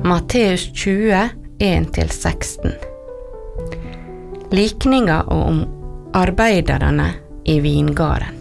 Matteus 20, 1-16. Likninga om arbeiderne i vingarden.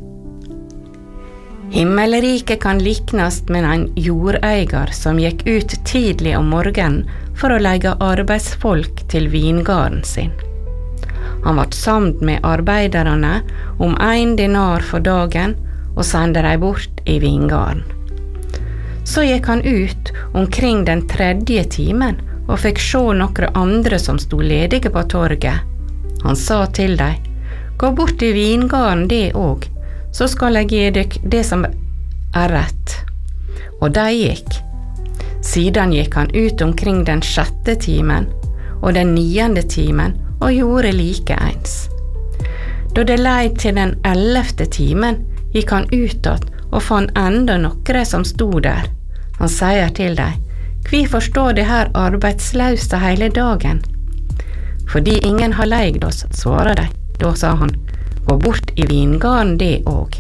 Himmelriket kan liknast med en jordeier som gikk ut tidlig om morgenen for å leie arbeidsfolk til vingarden sin. Han var samd med arbeiderne om 1 denar for dagen og sendte dem bort i vingarden. Så gikk han ut omkring den 3. timen og fikk se noen andre som stod ledige på torget. Han sa til dem, «Gå bort i vingarden det også, så skal jeg gi dere det som rett.» Og de gikk. Siden gikk han ut omkring den 6. timen og den 9. timen og gjorde like ens. Da det leid til den 11. timen, gikk han utad og fant enda noen som stod der. Han sier til dem, «Hvorfor står de her arbeidsløse hele dagen?» «Fordi ingen har leid oss», svarer de. Da sa han, «Gå bort i vingarden det også.»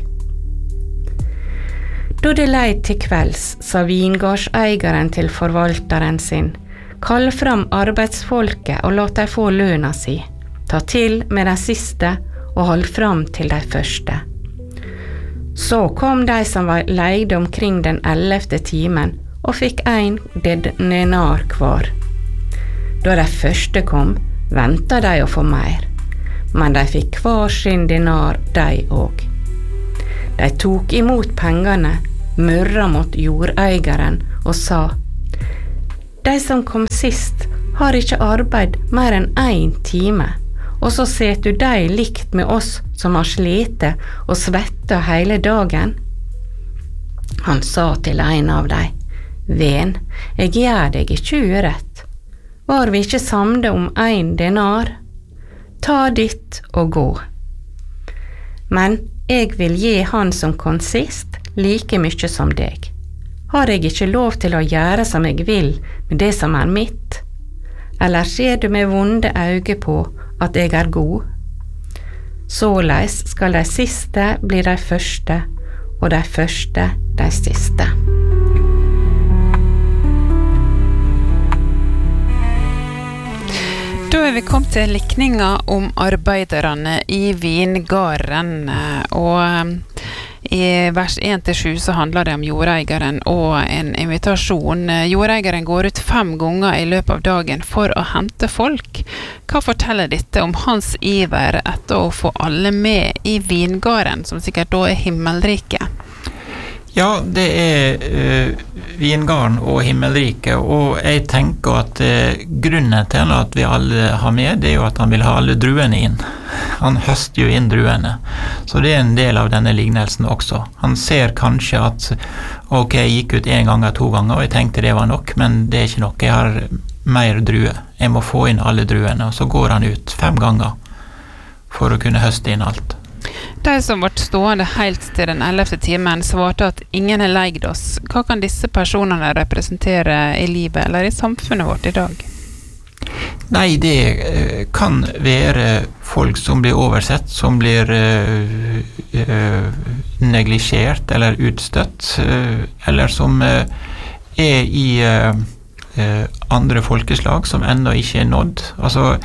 Da det leid til kvelds, sa vingardseieren til forvalteren sin, «Kall fram arbeidsfolket og la dem få lønna si. Ta til med de siste og hold fram til de første.» Så kom de som var leid omkring den 11. timen og fikk 1 denar hver. Da de første kom, ventet de å få mer, men de fikk hver sin denar de også. De tok imot pengene, murra mot jordeieren og sa, «De som kom sist har ikke arbeid mer enn 1 time, og så setter du deg likt med oss som har slete og svetta hele dagen?» Han sa til en av dem, «Ven, jeg gjør deg ikke urett. Var vi ikke samde om 1 denar? Ta ditt og gå. Men jeg vil gi han som kom sist like mye som deg. Har jeg ikke lov til å gjøre som jeg vil med det som er mitt? Eller ser du med vonde øyne på at jeg er god? Såleis skal de siste bli de første, og de første de siste.» Da er vi kommet til likninga om arbeiderne i vingarden, og i vers 1-7 så handler det om jordeieren og en invitasjon. Jordeieren går ut 5 ganger i løpet av dagen for å hente folk. Hva forteller dette om hans iver etter å få alle med i vingarden, som sikkert da er himmelriket? Ja, det er vingarden og himmelriket, og jeg tenker at grunnen til at vi alle har med, det er jo at han vil ha alle druene inn. Han høster jo inn druene, så det er en del av denne lignelsen også. Han ser kanskje at, ok, jeg gikk ut 1 gang eller 2 ganger, og jeg tenkte det var nok, men det er ikke nok, jeg har mer druer. Jeg må få inn alle druene, og så går han ut 5 ganger for å kunne høste inn alt. De som ble stående helt til den 11. timen svarte at ingen har leid oss. Hva kan disse personene representere i livet eller i samfunnet vårt i dag? Nei, det kan være folk som blir oversett, som blir neglisjert eller utstøtt, eller som er i andre folkeslag som enda ikke er nådd. Altså,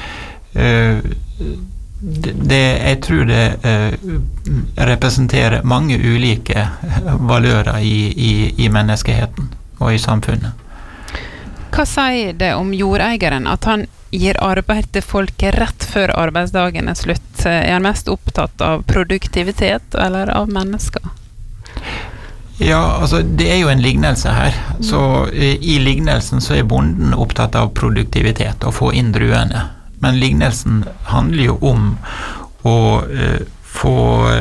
jeg tror det representerer mange ulike valører i menneskeheten og i samfunnet. Hva sier det om jordeieren at han gir arbeid til folk rett før arbeidsdagen er slutt? Er han mest opptatt av produktivitet eller av mennesker? Ja, altså det er jo en lignelse her. Så i lignelsen så er bonden opptatt av produktivitet og få inn druene. Men lignelsen handler jo om å få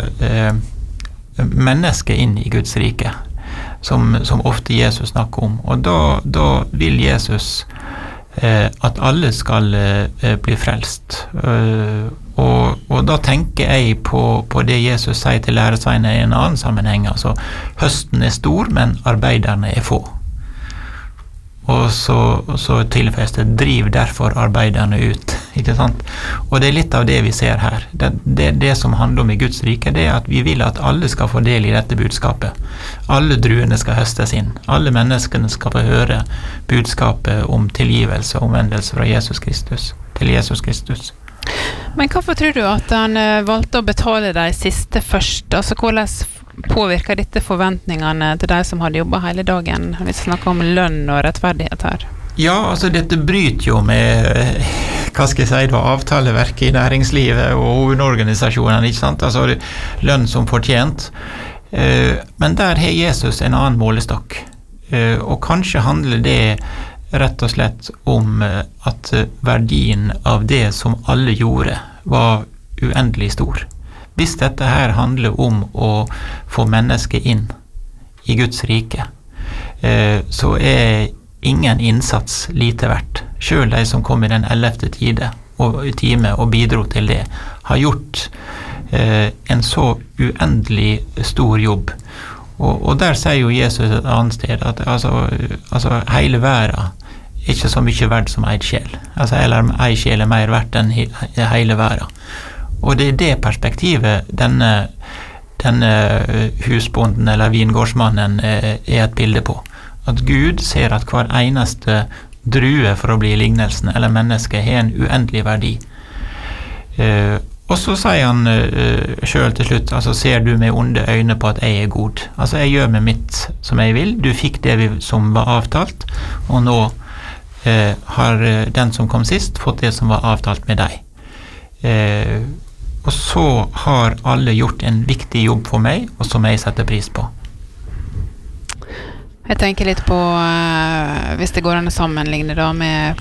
mennesket inn i Guds rike, som ofte Jesus snakker om. Og da vil Jesus at alle skal bli frelst. Og da tenker jeg på det Jesus sier til læresveinene i en annen sammenheng. Altså, høsten er stor, men arbeiderne er få. og så tilfestet, driv derfor arbeiderne ut, ikke sant? Og det litt av det vi ser her. Det som handler om i Guds rike, det at vi vil at alle skal få del i dette budskapet. Alle druene skal høstes inn. Alle menneskene skal få høre budskapet om tilgivelse og omvendelse fra Jesus Kristus, til Jesus Kristus. Men hvorfor tror du at han valgte å betale de siste først? Altså, hvordan påvirker dette forventningene til de som hadde jobbet hele dagen, hvis vi snakker om lønn og rettferdighet her? Ja, altså dette bryter jo med, hva skal jeg si, avtaleverket i næringslivet og hovedorganisasjonene, ikke sant? Altså lønn som fortjent. Men der har Jesus en annen målestokk. Og kanskje handler det rett og slett om at verdien av det som alle gjorde var uendelig stor. Hvis dette her handler om å få mennesket inn i Guds rike, så ingen innsats lite verdt. Selv de som kom i den 11. time og bidro til det, har gjort en så uendelig stor jobb. Og der sier jo Jesus et annet sted at altså hele verden ikke så mye verdt som en sjel. Eller en sjel mer verdt enn hele verden. Og det det perspektivet denne husbonden eller vingårdsmannen et bilde på. At Gud ser at hver eneste drue for å bli lignelsen eller menneske har en uendelig verdi. Og så sier han selv til slutt, ser du med onde øyne på at jeg god? Jeg gjør med mitt som jeg vil. Du fikk det som var avtalt, og nå har den som kom sist fått det som var avtalt med deg. Og så har alle gjort en viktig jobb for meg, og som jeg setter pris på. Jeg tenker litt på, hvis det går an å sammenligne da med